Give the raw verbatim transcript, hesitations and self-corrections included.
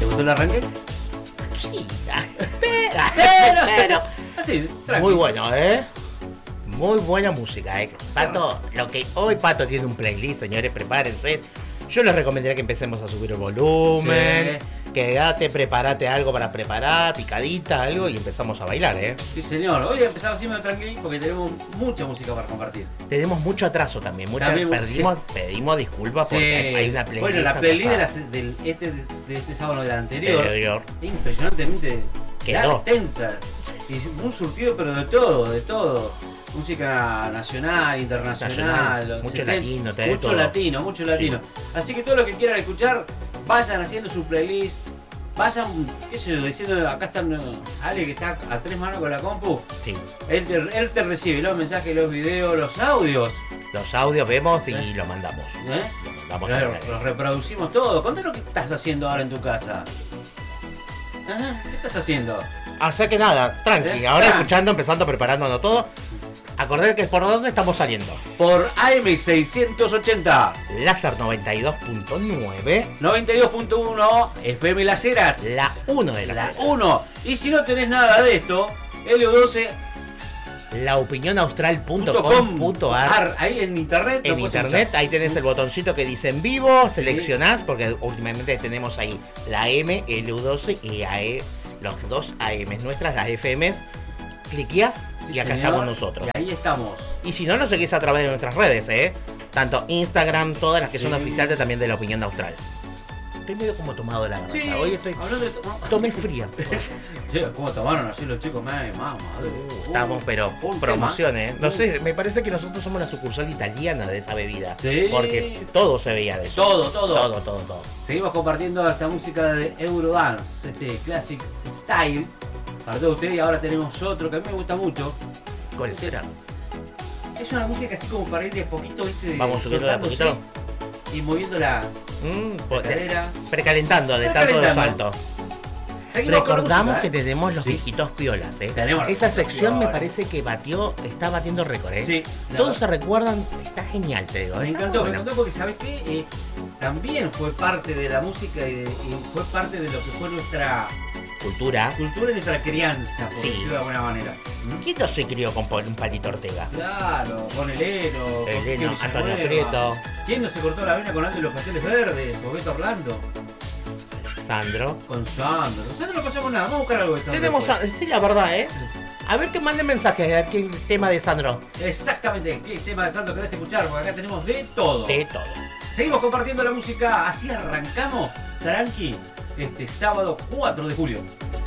¿Te gustó el arranque? Sí, pero, pero, pero. Así, tranqui. Muy bueno, ¿eh? Muy buena música, ¿eh? Pato, lo que hoy Pato tiene un playlist, señores, prepárense. Yo les recomendaría que empecemos a subir el volumen. Sí. Quédate, prepárate algo para preparar, picadita, algo, y empezamos a bailar, ¿eh? Sí, señor. Hoy empezamos así tranquilo porque tenemos mucha música para compartir. Tenemos mucho atraso también. Mucha, también perdimos, sí. Pedimos disculpas porque sí. Hay una playlist. Bueno, la playlist de, la, del, este, de este sábado del anterior, anterior. Impresionantemente quedó extensa. Y un surtido, pero de todo, de todo. Música nacional, internacional, nacional, mucho latino, te mucho todo. latino, mucho latino. Sí. Así que todo lo que quieran escuchar, vayan haciendo su playlist, vayan, qué sé yo, diciendo, acá está Ale que está a tres manos con la compu. Sí. Él te, él te recibe los mensajes, los videos, los audios. Los audios vemos y ¿Eh? los mandamos. ¿Eh? Los mandamos claro, los reproducimos todo. Contanos lo que estás haciendo ahora en tu casa. Ajá, ¿qué estás haciendo? O sea que nada, tranqui, ¿Eh? ahora ah. escuchando, empezando, preparándonos todo. Acordar que es por dónde estamos saliendo. Por A M seiscientos ochenta. Láser noventa y dos punto nueve. noventa y dos punto uno. F M Las Heras. La uno de Las La Heras. uno. Y si no tenés nada de esto, L U doce. La opinión austral punto com punto a r. Ahí en internet. En internet, usar. Ahí tenés el botoncito que dice en vivo. Seleccionás, sí. porque últimamente tenemos ahí la M, L U doce y A E, los dos A Ms nuestras, las F Ms. Cliqueás. Sí, y acá señor. Estamos nosotros. Y ahí estamos. Y si no, nos seguís a través de nuestras redes, ¿eh? Tanto Instagram, todas las que son sí. oficiales también de la opinión austral. Estoy medio como tomado de la garganta. Sí. Hoy estoy. De to Tomé fría. ¿Cómo tomaron así los chicos? Madre, mamá. Uh, Estamos, pero promociones. ¿eh? No sé, me parece que nosotros somos la sucursal italiana de esa bebida. Sí. Porque todo se veía de eso. Todo, todo. Todo, todo, todo. Seguimos compartiendo esta música de Eurodance, este Classic Style. Para todos ustedes, y ahora tenemos otro que a mí me gusta mucho. ¿Cuál será? Es una música así como para ir de poquito, ¿viste? Vamos subiendo de a poquito. Y moviendo la, mm, la cadera. Precalentando de tanto de salto. Recordamos música, que ¿eh? tenemos los sí. viejitos piolas, ¿eh? Tenemos Esa sección me parece que batió, está batiendo récord, ¿eh? Sí, todos se recuerdan, está genial, te digo. Me encantó, me encantó porque, ¿sabes qué? Eh, también fue parte de la música y, de, y fue parte de lo que fue nuestra cultura. Cultura y nuestra crianza, por sí. decirlo de alguna manera. ¿Quién no se crió con un Palito Ortega? Claro, con Eleno, Eleno, Antonio Prieto. ¿Quién no se cortó la vena con Andy los Pasteles Verdes? O Beto Orlando. Sandro. Con Sandro. Nosotros no pasamos nada, vamos a buscar algo de Sandro. Tenemos, sí, la verdad, ¿eh? A ver que manden mensajes, a ver qué tema de Sandro. Exactamente, qué tema de Sandro querés escuchar, porque acá tenemos de todo. De todo. Seguimos compartiendo la música, así arrancamos, tranqui, este sábado cuatro de julio.